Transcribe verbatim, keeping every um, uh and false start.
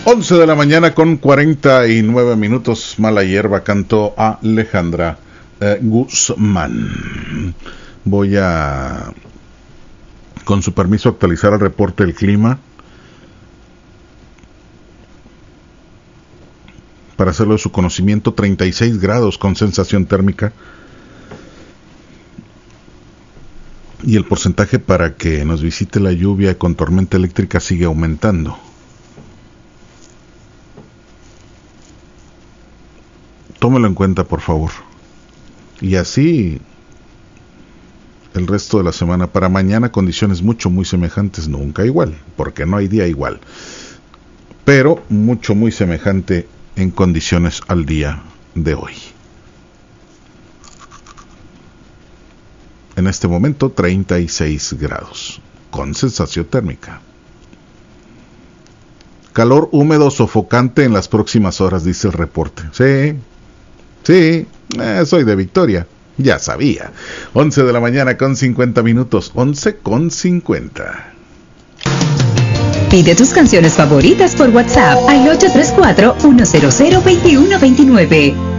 once de la mañana con cuarenta y nueve minutos. Mala hierba cantó a Alejandra eh, Guzmán. Voy a, con su permiso, actualizar el reporte del clima para hacerlo de su conocimiento. Treinta y seis grados con sensación térmica, y el porcentaje para que nos visite la lluvia con tormenta eléctrica sigue aumentando. Tómelo en cuenta, por favor. Y así el resto de la semana. Para mañana condiciones mucho, muy semejantes. Nunca igual, porque no hay día igual. Pero mucho, muy semejante en condiciones al día de hoy. En este momento treinta y seis grados con sensación térmica. Calor húmedo sofocante en las próximas horas, dice el reporte. Sí, sí, eh, soy de Victoria, ya sabía. once de la mañana con cincuenta minutos, once con cincuenta. Pide tus canciones favoritas por WhatsApp al ocho tres cuatro, uno cero cero, dos uno dos nueve.